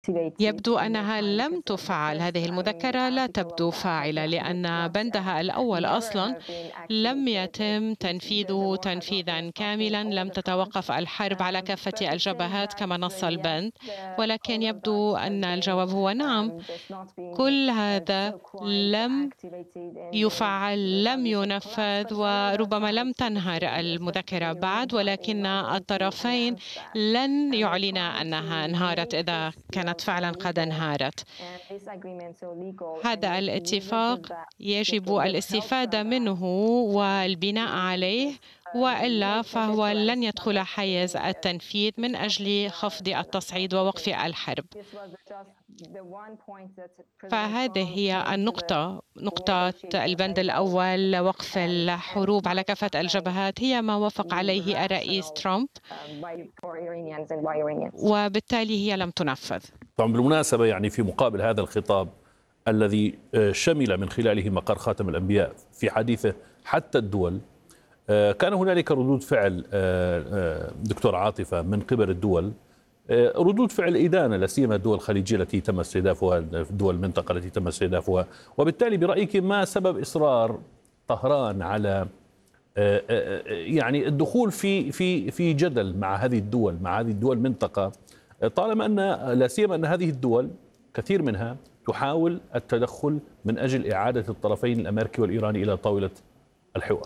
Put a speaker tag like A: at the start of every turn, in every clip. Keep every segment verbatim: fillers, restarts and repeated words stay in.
A: يبدو أنها لم تفعل. هذه المذكرة لا تبدو فاعلة لأن بندها الأول أصلا لم يتم تنفيذه تنفيذا كاملا. لم تتوقف الحرب على كافة الجبهات كما نص البند، ولكن يبدو أن الجواب هو نعم. كل هذا لم يفعل، لم ينفذ، وربما لم تنهر المذكرة بعد، ولكن الطرفين لن يعلنا أنها انهارت إذا كانت فعلا قد انهارت. هذا الاتفاق يجب الاستفادة منه والبناء عليه، وإلا فهو لن يدخل حيز التنفيذ من أجل خفض التصعيد ووقف الحرب. فهذه هي النقطة، نقطة البند الأول، وقف الحروب على كافة الجبهات، هي ما وافق عليه الرئيس ترامب، وبالتالي هي لم تنفذ.
B: طبعا بالمناسبة يعني في مقابل هذا الخطاب الذي شمل من خلاله مقر خاتم الأنبياء في حديثه حتى الدول، كان هنالك ردود فعل دكتور عاطفة من قبل الدول، ردود فعل إدانة لا سيما الدول الخليجية التي تم استهدافها، دول المنطقة التي تم استهدافها. وبالتالي برأيك ما سبب إصرار طهران على يعني الدخول في في في جدل مع هذه الدول، مع هذه الدول المنطقة، طالما أن لا سيما أن هذه الدول كثير منها تحاول التدخل من أجل إعادة الطرفين الأمريكي والإيراني إلى طاولة الحوار؟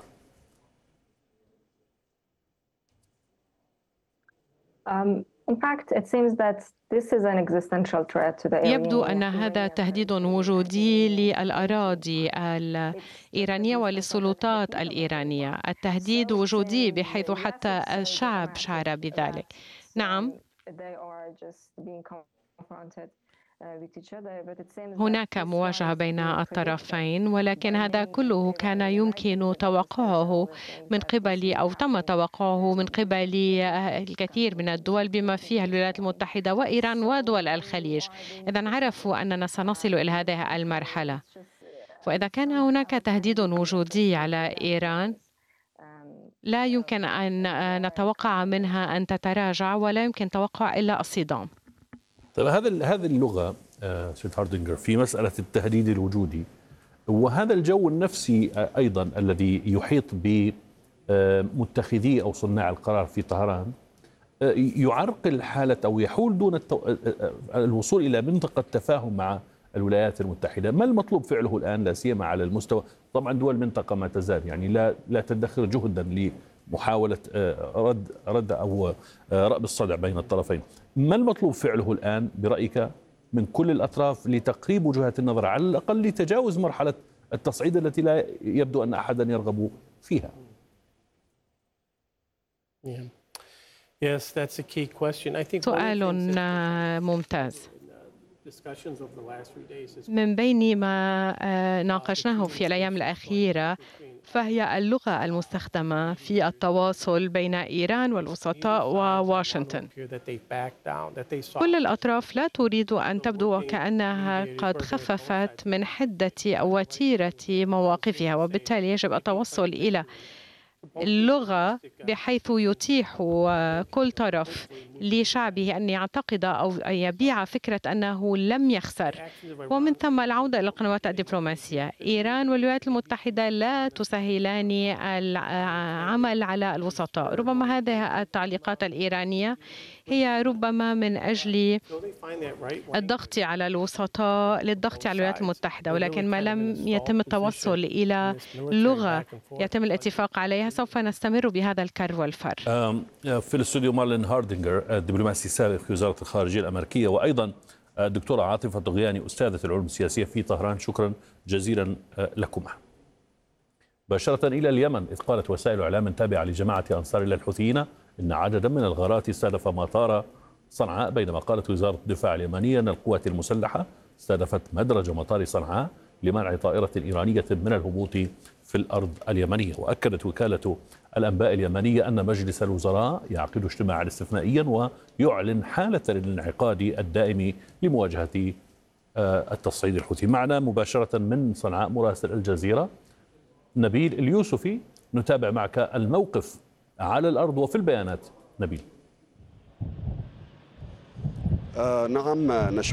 C: Um, in fact, it seems that this is an existential threat to the
A: يبدو أن هذا تهديد وجودي للأراضي الإيرانية وللسلطات الإيرانية. التهديد وجودي بحيث حتى الشعب شعر بذلك. نعم، هناك مواجهة بين الطرفين، ولكن هذا كله كان يمكن توقعه من قبل أو تم توقعه من قبل الكثير من الدول بما فيها الولايات المتحدة وإيران ودول الخليج. إذن عرفوا أننا سنصل إلى هذه المرحلة، وإذا كان هناك تهديد وجودي على إيران لا يمكن أن نتوقع منها أن تتراجع، ولا يمكن توقع إلا الصدام.
B: طيب هذا هذه اللغة سيد هاردينجر في مسألة التهديد الوجودي، وهذا الجو النفسي أيضا الذي يحيط بمتخذي أو صناع القرار في طهران يعرقل حالة أو يحول دون الوصول إلى منطقة تفاهم مع الولايات المتحدة. ما المطلوب فعله الآن لا سيما على المستوى، طبعا دول المنطقة ما تزال يعني لا لا تدخر جهدا لمحاولة رد رد أو رأب الصدع بين الطرفين. ما المطلوب فعله الآن برأيك من كل الأطراف لتقريب وجهات النظر، على الأقل لتجاوز مرحلة التصعيد التي لا يبدو أن أحدا يرغب فيها؟
A: سؤال ممتاز. من بين ما ناقشناه في الأيام الأخيرة فهي اللغة المستخدمة في التواصل بين إيران والوسطاء وواشنطن. كل الأطراف لا تريد أن تبدو وكأنها قد خففت من حدة أو وتيرة مواقفها، وبالتالي يجب التوصل إلى اللغة بحيث يتيح كل طرف لشعبه أن يعتقد أو أن يبيع فكرة أنه لم يخسر، ومن ثم العودة إلى القنوات الدبلوماسية. إيران والولايات المتحدة لا تسهلان العمل على الوسطاء. ربما هذه التعليقات الإيرانية هي ربما من أجل الضغط على الوسطاء للضغط على الولايات المتحدة، ولكن ما لم يتم التوصل إلى لغة يتم الاتفاق عليها سوف نستمر بهذا الكر والفر.
B: في الاستوديو مارلين هاردينجر الدبلوماسي السابق في وزارة الخارجية الأمريكية، وأيضا الدكتورة عاطفة طغياني أستاذة العلوم السياسية في طهران، شكرا جزيلا لكما. مباشرة إلى اليمن، إذ قالت وسائل إعلام تابعة لجماعة أنصار الله الحوثيين إن عددا من الغارات استهدف مطار صنعاء، بينما قالت وزارة الدفاع اليمنية أن القوات المسلحة استهدفت مدرج مطار صنعاء لمنع طائرة إيرانية من الهبوط في الأرض اليمنية. وأكدت وكالة الأنباء اليمنية أن مجلس الوزراء يعقد اجتماعا استثنائيا ويعلن حالة الانعقاد الدائم لمواجهة التصعيد الحوثي. معنا مباشرة من صنعاء مراسل الجزيرة نبيل اليوسفي، نتابع معك الموقف على الأرض وفي البيانات. نبيل.
D: آه نعم.